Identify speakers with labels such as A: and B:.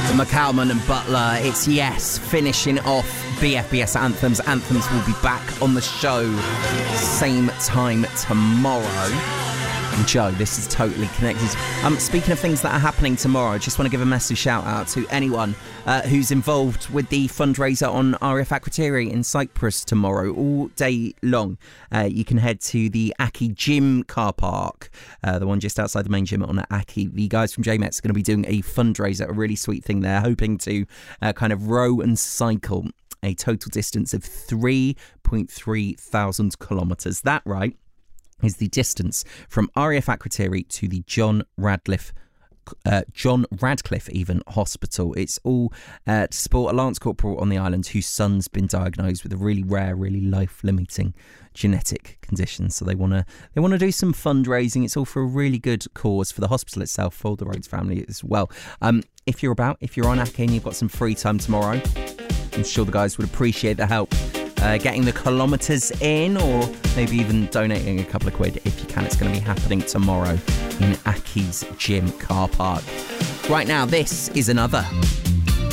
A: McCalman and Butler. It's Yes, finishing off BFBS Anthems. Anthems will be back on the show same time tomorrow. And Joe, this is Totally Connected. Speaking of things that are happening tomorrow, I just want to give a massive shout out to anyone who's involved with the fundraiser on RAF Akrotiri in Cyprus tomorrow, all day long. You can head to the Aki Gym car park, the one just outside the main gym on Aki. The guys from JMET's are going to be doing a fundraiser, a really sweet thing there, hoping to kind of row and cycle a total distance of 3.3 thousand kilometres. That, right, is the distance from RAF Akrotiri to the John Radcliffe even hospital. It's all to support a Lance Corporal on the island whose son's been diagnosed with a really rare, really life-limiting genetic condition. So they want to do some fundraising. It's all for a really good cause for the hospital itself, for the Rhodes family as well. If you're on Aki and you've got some free time tomorrow, I'm sure the guys would appreciate the help. Getting the kilometres in, or maybe even donating a couple of quid if you can. It's going to be happening tomorrow in Aki's Gym car park. Right now, this is another